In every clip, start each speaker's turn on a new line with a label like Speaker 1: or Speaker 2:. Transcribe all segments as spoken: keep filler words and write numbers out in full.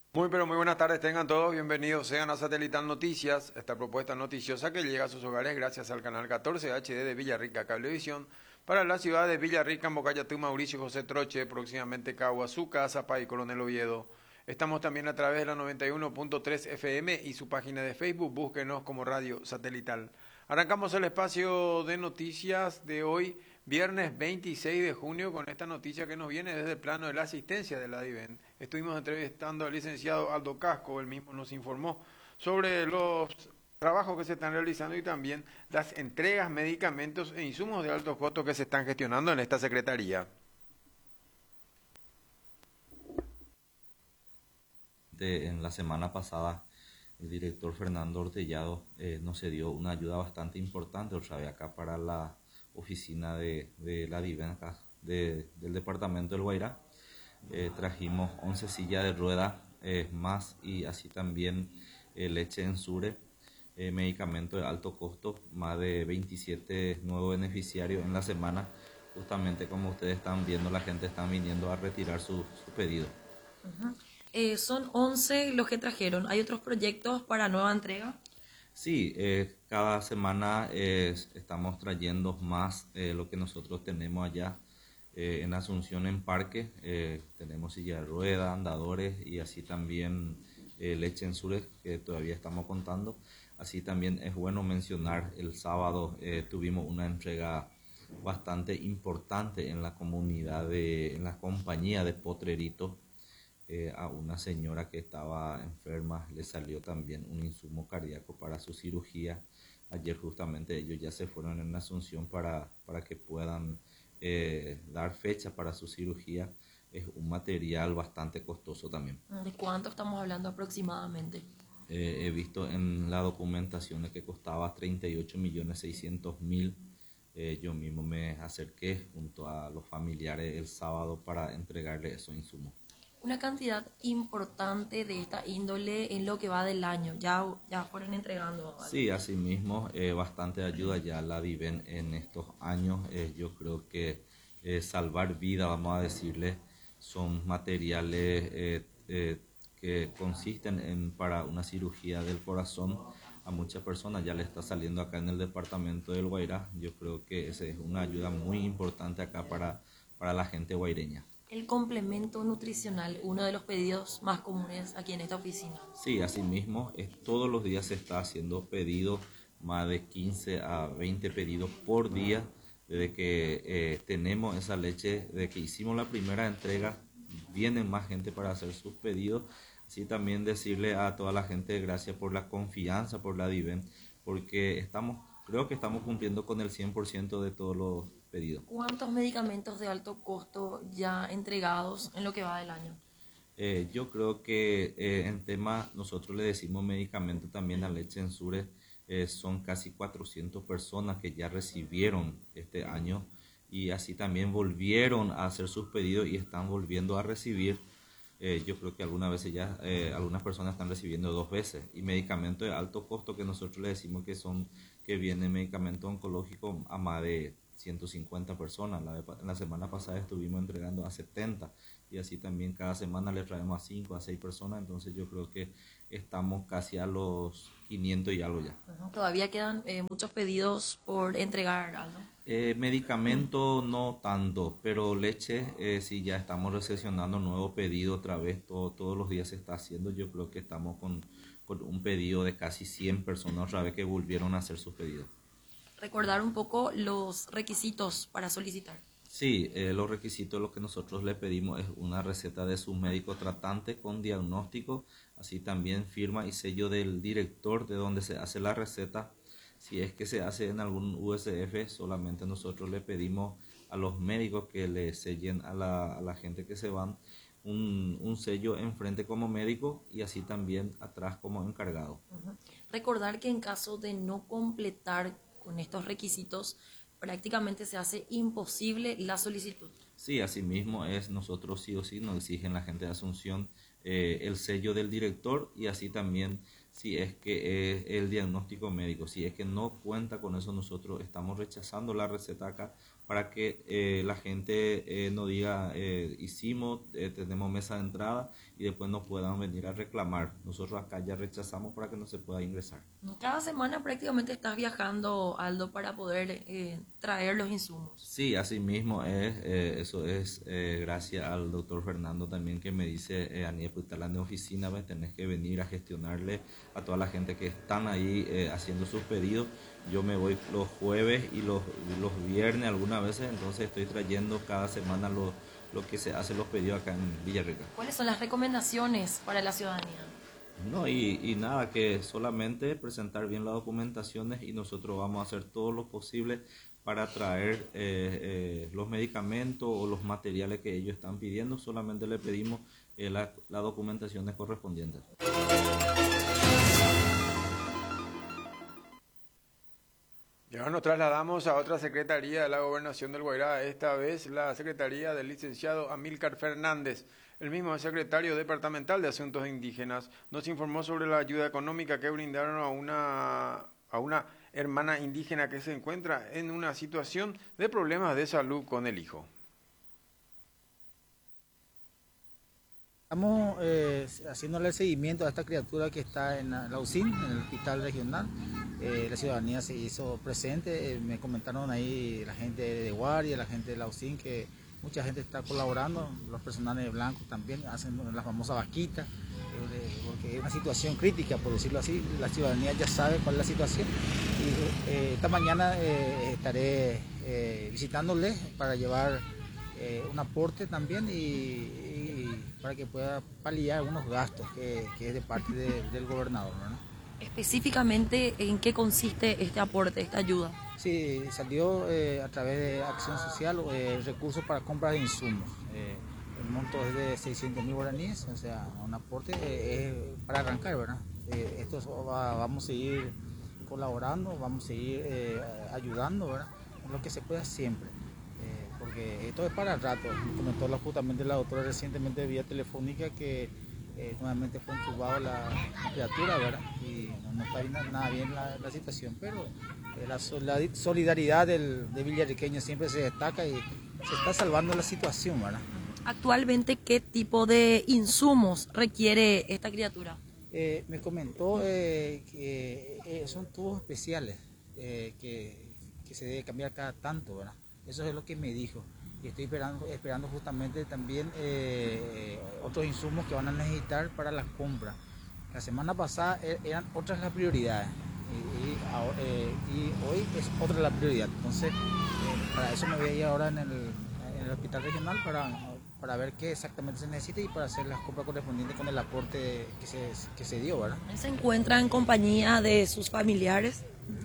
Speaker 1: Muy pero muy buenas tardes, tengan todos bienvenidos sean a Satelital Noticias, esta propuesta noticiosa que llega a sus hogares gracias al canal catorce H D de Villarrica Cablevisión para la ciudad de Villarrica, Mocayatú, Mauricio José Troche, próximamente Caguazuca, Zapá y Coronel Oviedo. Estamos también a través de la noventa y uno punto tres F M y su página de Facebook, búsquenos como Radio Satelital. Arrancamos el espacio de noticias de hoy, viernes veintiséis de junio, con esta noticia que nos viene desde el plano de la asistencia de la DIVEN. Estuvimos entrevistando al licenciado Aldo Casco, él mismo nos informó sobre los trabajos que se están realizando y también las entregas, medicamentos e insumos de alto costo que se están gestionando en esta secretaría.
Speaker 2: De- en la semana pasada, el director Fernando Ortellado eh, nos dio una ayuda bastante importante otra vez acá para la oficina de, de la DIVEN acá de- del departamento del Guairá. Eh, trajimos once sillas de rueda eh, más y así también eh, leche en Sure, eh, medicamento de alto costo, más de veintisiete nuevos beneficiarios en la semana. Justamente como ustedes están viendo, la gente está viniendo a retirar su, su pedido.
Speaker 3: Ujú. Eh, son once los que trajeron. ¿Hay otros proyectos para nueva entrega?
Speaker 2: Sí, eh, cada semana eh, estamos trayendo más eh, lo que nosotros tenemos allá eh, en Asunción en Parque. Eh, tenemos silla de ruedas, andadores y así también eh, leche en Sures que todavía estamos contando. Así también es bueno mencionar, el sábado eh, tuvimos una entrega bastante importante en la comunidad, de, en la compañía de Potrerito, eh, a una señora que estaba enferma, le salió también un insumo cardíaco para su cirugía. Ayer justamente ellos ya se fueron en Asunción para, para que puedan eh, dar fecha para su cirugía. Es un material bastante costoso también.
Speaker 3: ¿De cuánto estamos hablando aproximadamente?
Speaker 2: Eh, he visto en la documentación que costaba treinta y ocho millones seiscientos mil. Eh, yo mismo me acerqué junto a los familiares el sábado para entregarle esos insumos.
Speaker 3: Una cantidad importante de esta índole en lo que va del año. Ya, ya fueron entregando algo.
Speaker 2: Sí, asimismo, eh, bastante ayuda ya la viven en estos años. Eh, yo creo que eh, salvar vida, vamos a decirle, son materiales eh, eh, que consisten en para una cirugía del corazón. A muchas personas ya le está saliendo acá en el departamento del Guairá. Yo creo que esa es una ayuda muy importante acá para, para la gente guaireña.
Speaker 3: El complemento nutricional, uno de los pedidos más comunes aquí en esta oficina.
Speaker 2: Sí, asimismo, es, todos los días se está haciendo pedidos, más de quince a veinte pedidos por día, desde que eh, tenemos esa leche, desde que hicimos la primera entrega, vienen más gente para hacer sus pedidos. Así también decirle a toda la gente gracias por la confianza, por la Diven, porque estamos, creo que estamos cumpliendo con el cien por ciento de todos los pedidos.
Speaker 3: ¿Cuántos medicamentos de alto costo ya entregados en lo que va del año?
Speaker 2: Eh, yo creo que eh, en tema, nosotros le decimos medicamento también a leche en Sure, eh, son casi cuatrocientas personas que ya recibieron este año y así también volvieron a hacer sus pedidos y están volviendo a recibir. Eh, yo creo que algunas veces ya, eh, algunas personas están recibiendo dos veces y medicamentos de alto costo que nosotros le decimos que son, que viene medicamento oncológico a más de ciento cincuenta personas. La, la semana pasada estuvimos entregando a setenta y así también cada semana le traemos a cinco a seis personas, entonces yo creo que estamos casi a los quinientos y algo ya.
Speaker 3: Ujú. Todavía quedan eh, muchos pedidos por entregar, Aldo.
Speaker 2: Eh, medicamento no tanto, pero leche eh, sí ya estamos recepcionando nuevo pedido otra vez, todo, todos los días se está haciendo, yo creo que estamos con, con un pedido de casi cien personas otra vez que volvieron a hacer sus pedidos.
Speaker 3: Recordar un poco los requisitos para solicitar.
Speaker 2: Sí, eh, los requisitos, lo que nosotros le pedimos es una receta de su médico tratante con diagnóstico, así también firma y sello del director de donde se hace la receta. Si es que se hace en algún U S F, solamente nosotros le pedimos a los médicos que le sellen a la, a la gente que se van un, un sello enfrente como médico y así también atrás como encargado.
Speaker 3: Ujú. Recordar que en caso de no completar con estos requisitos, prácticamente se hace imposible la solicitud.
Speaker 2: Sí, así mismo es, nosotros sí o sí nos exigen la gente de Asunción eh, el sello del director y así también si es que es el diagnóstico médico. Si es que no cuenta con eso, nosotros estamos rechazando la receta acá para que eh, la gente eh, no diga eh, hicimos, eh, tenemos mesa de entrada y después nos puedan venir a reclamar. Nosotros acá ya rechazamos para que no se pueda ingresar.
Speaker 3: Cada semana prácticamente estás viajando, Aldo, para poder eh, traer los insumos.
Speaker 2: Sí, así mismo es. Eh, eso es eh, gracias al doctor Fernando también que me dice, eh, Aniel, pues está en la oficina, pues, tenés que venir a gestionarle a toda la gente que están ahí eh, haciendo sus pedidos. Yo me voy los jueves y los, los viernes algunas veces, entonces estoy trayendo cada semana lo, lo que se hace los pedidos acá en Villarrica.
Speaker 3: ¿Cuáles son las recomendaciones para la ciudadanía?
Speaker 2: No, y, y nada, que solamente presentar bien las documentaciones y nosotros vamos a hacer todo lo posible para traer eh, eh, los medicamentos o los materiales que ellos están pidiendo. Solamente le pedimos eh, las la documentaciones correspondientes.
Speaker 1: Y ahora nos trasladamos a otra secretaría de la Gobernación del Guairá, esta vez la secretaría del licenciado Amílcar Fernández. El mismo secretario departamental de Asuntos Indígenas nos informó sobre la ayuda económica que brindaron a una, a una hermana indígena que se encuentra en una situación de problemas de salud con el hijo.
Speaker 4: Estamos eh, haciéndole seguimiento a esta criatura que está en la, la U C I N, en el hospital regional. Eh, la ciudadanía se hizo presente, eh, me comentaron ahí la gente de guardia, la gente de la U C I N, que mucha gente está colaborando, los personales blancos también hacen la famosa vaquita, eh, porque es una situación crítica, por decirlo así. La ciudadanía ya sabe cuál es la situación. Y eh, esta mañana eh, estaré eh, visitándoles para llevar eh, un aporte también y, y para que pueda paliar algunos gastos que, que es de parte de, del gobernador, ¿no?
Speaker 3: Específicamente, ¿en qué consiste este aporte, esta ayuda?
Speaker 4: Sí, salió eh, a través de Acción Social eh, recursos para compras de insumos. Eh, el monto es de seiscientos mil guaraníes, o sea, un aporte eh, es para arrancar, ¿verdad? Eh, esto va, vamos a seguir colaborando, vamos a seguir eh, ayudando, ¿verdad? En lo que se pueda siempre. Eh, porque esto es para rato. Me comentó la, justamente la doctora recientemente vía telefónica que eh, nuevamente fue entubada la, la criatura, ¿verdad? Y no, no está bien, nada bien la, la situación, pero eh, la solidaridad del, de villarriqueños siempre se destaca y se está salvando la situación, ¿verdad?
Speaker 3: Actualmente, ¿qué tipo de insumos requiere esta criatura?
Speaker 4: Eh, me comentó eh, que eh, son tubos especiales eh, que, que se debe cambiar cada tanto, ¿verdad? Eso es lo que me dijo. Y estoy esperando, esperando justamente también eh, otros insumos que van a necesitar para las compras. La semana pasada eran otras las prioridades y, y, ahora, eh, y hoy es otra la prioridad. Entonces, eh, para eso me voy a ir ahora en el, en el hospital regional para, para ver qué exactamente se necesita y para hacer las compras correspondientes con el aporte que se, que se dio, ¿verdad?
Speaker 3: ¿Se encuentra en compañía de sus familiares?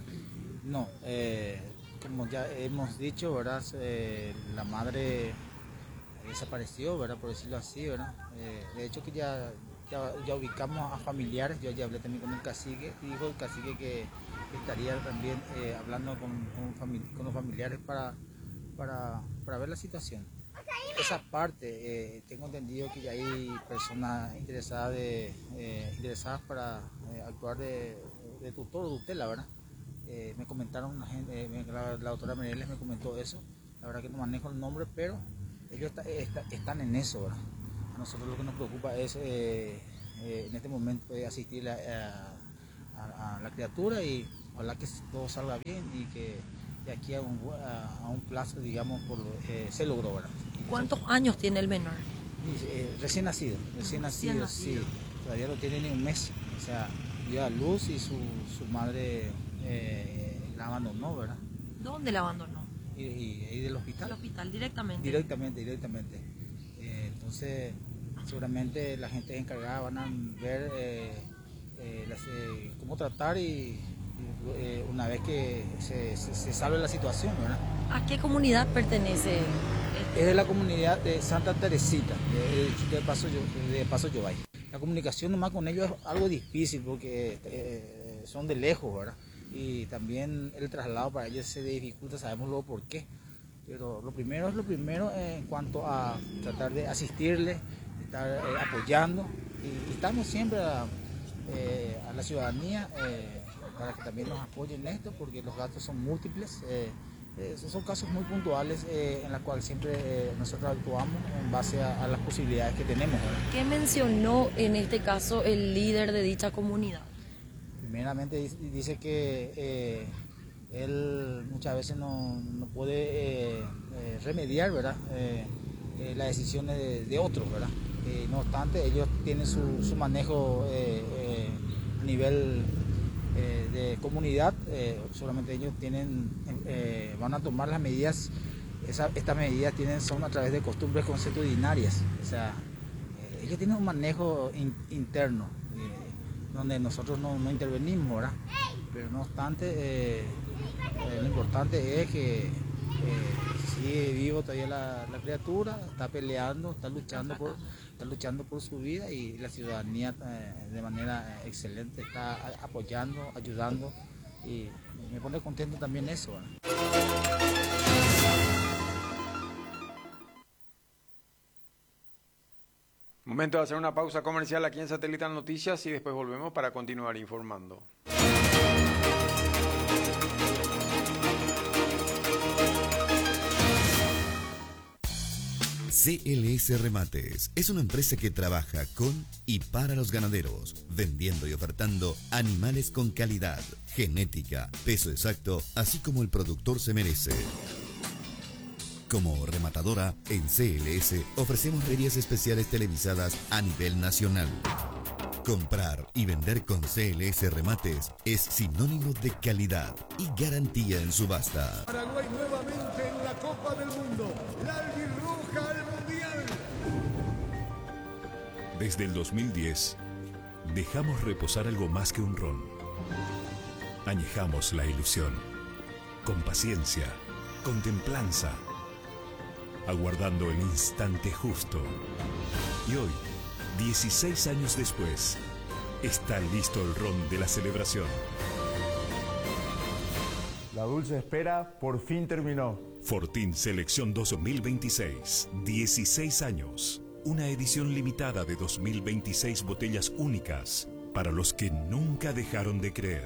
Speaker 4: No, eh, como ya hemos dicho, ¿verdad? Eh, la madre desapareció, ¿verdad? Por decirlo así, ¿verdad? Eh, de hecho que ya, ya, ya ubicamos a familiares, yo ya hablé también con el cacique, y dijo el cacique que estaría también eh, hablando con, con, famili con los familiares para, para, para ver la situación. Esa parte, eh, tengo entendido que ya hay personas interesadas, de, eh, interesadas para eh, actuar de, de tutor o tutela, ¿verdad? Eh, me comentaron, una gente, eh, la, la doctora Mereles me comentó eso, la verdad que no manejo el nombre, pero ellos está, está, están en eso, ¿verdad? A nosotros lo que nos preocupa es eh, eh, en este momento eh, asistir a, a, a la criatura y ojalá que todo salga bien y que de aquí a un, a, a un plazo, digamos, por, eh, se logró, ¿verdad?
Speaker 3: ¿Cuántos años tiene el menor?
Speaker 4: Y, eh, recién nacido, recién nacido,
Speaker 3: nacido.
Speaker 4: sí, todavía no tiene ni un mes, o sea, dio a luz y su, su madre eh, la abandonó, ¿verdad?
Speaker 3: ¿Dónde la abandonó?
Speaker 4: Y, y, y del hospital.
Speaker 3: Del hospital, directamente.
Speaker 4: Directamente, directamente. Eh, entonces, seguramente la gente encargada van a ver eh, eh, las, eh, cómo tratar y, y eh, una vez que se, se, se salve la situación, ¿verdad?
Speaker 3: ¿A qué comunidad pertenece?
Speaker 4: Es de la comunidad de Santa Teresita, de, de Paso, de Paso Yobay. La comunicación nomás con ellos es algo difícil porque eh, son de lejos, ¿verdad? Y también el traslado para ellos se dificulta, sabemos luego por qué. Pero lo primero es lo primero en cuanto a tratar de asistirles, estar eh, apoyando. Y, y estamos siempre a, eh, a la ciudadanía eh, para que también nos apoyen en esto, porque los gastos son múltiples. Eh, eh, son casos muy puntuales eh, en los cuales siempre eh, nosotros actuamos en base a, a las posibilidades que tenemos, ¿verdad?
Speaker 3: ¿Qué mencionó en este caso el líder de dicha comunidad?
Speaker 4: Primeramente dice que eh, él muchas veces no, no puede eh, eh, remediar, ¿verdad? Eh, eh, las decisiones de, de otros, ¿verdad? Eh, no obstante, ellos tienen su, su manejo eh, eh, a nivel eh, de comunidad, eh, solamente ellos tienen, eh, van a tomar las medidas, esa, estas medidas tienen, son a través de costumbres consuetudinarias, o sea, eh, ellos tienen un manejo in, interno, eh, donde nosotros no, no intervenimos, ¿verdad? Pero no obstante, eh, eh, lo importante es que eh, sigue vivo todavía la, la criatura, está peleando, está luchando por, está luchando por su vida, y la ciudadanía eh, de manera excelente está apoyando, ayudando, y me pone contento también eso, ¿verdad?
Speaker 1: Momento de hacer una pausa comercial aquí en Satelital Noticias y después volvemos para continuar informando.
Speaker 5: C L S Remates es una empresa que trabaja con y para los ganaderos, vendiendo y ofertando animales con calidad, genética, peso exacto, así como el productor se merece. Como rematadora, en C L S ofrecemos ferias especiales televisadas a nivel nacional. Comprar y vender con C L S Remates es sinónimo de calidad y garantía en subasta.
Speaker 6: Paraguay nuevamente en la Copa del Mundo. La albirroja al Mundial.
Speaker 7: Desde el dos mil diez, dejamos reposar algo más que un ron. Añejamos la ilusión. Con paciencia, con templanza, aguardando el instante justo. Y hoy, dieciséis años después, está listo el ron de la celebración.
Speaker 6: La dulce espera por fin terminó.
Speaker 7: Fortín Selección dos mil veintiséis, dieciséis años. Una edición limitada de dos mil veintiséis botellas únicas para los que nunca dejaron de creer.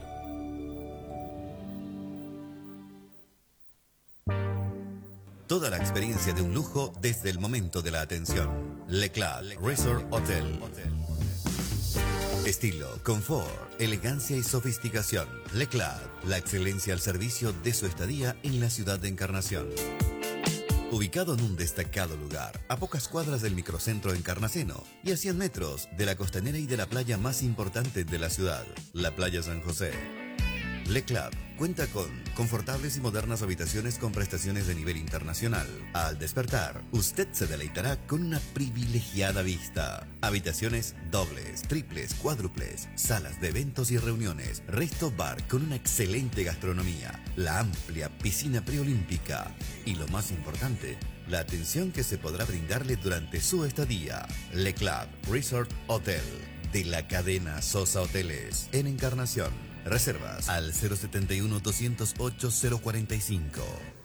Speaker 5: Toda la experiencia de un lujo desde el momento de la atención. Le Club Resort Hotel. Estilo, confort, elegancia y sofisticación. Le Club, la excelencia al servicio de su estadía en la ciudad de Encarnación. Ubicado en un destacado lugar, a pocas cuadras del microcentro encarnaceno y a cien metros de la costanera y de la playa más importante de la ciudad, la Playa San José. Le Club cuenta con confortables y modernas habitaciones con prestaciones de nivel internacional. Al despertar, usted se deleitará con una privilegiada vista. Habitaciones dobles, triples, cuádruples, salas de eventos y reuniones, resto bar con una excelente gastronomía, la amplia piscina preolímpica y lo más importante, la atención que se podrá brindarle durante su estadía. Le Club Resort Hotel de la cadena Sosa Hoteles en Encarnación. Reservas al cero setenta y uno, doscientos ocho, cero cuarenta y cinco.